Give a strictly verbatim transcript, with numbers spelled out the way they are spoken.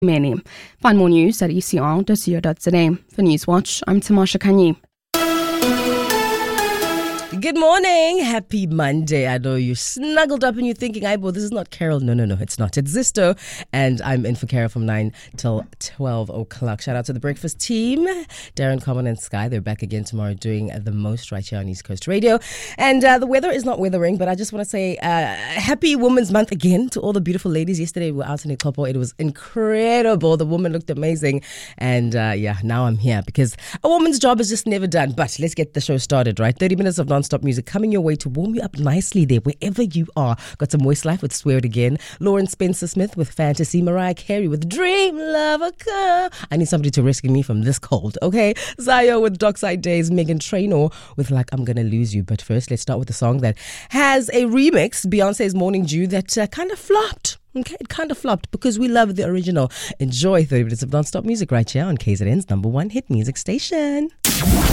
many. Find more news at e c r dot co dot z a. For Newswatch, I'm Tamasha Kanyi. Good morning. Happy Monday. I know you're snuggled up and you're thinking, Aibo, this is not Carol. No, no, no, it's not. It's Zisto. And I'm in for Carol from nine till twelve o'clock. Shout out to the breakfast team. Darren, Common and Sky. They're back again tomorrow doing the most right here on East Coast Radio. And uh, the weather is not weathering, but I just want to say uh, happy Women's Month again to all the beautiful ladies. Yesterday we were out in Ikopo. It was incredible. The woman looked amazing. And uh, yeah, now I'm here because a woman's job is just never done. But let's get the show started, right? thirty minutes of non-stop music coming your way to warm you up nicely there wherever you are. Got some Westlife with Swear It Again, Lauren Spencer Smith with Fantasy, Mariah Carey with Dream Lover Come. I need somebody to rescue me from this cold, okay? Zayo with Dockside Days, Megan Trainor with Like I'm Gonna Lose You. But first, let's start with a song that has a remix, Beyonce's Morning Dew, that uh, kind of flopped. Okay, it kind of flopped because we love the original. Enjoy thirty minutes of non-stop music right here on K Z N's number one hit music station.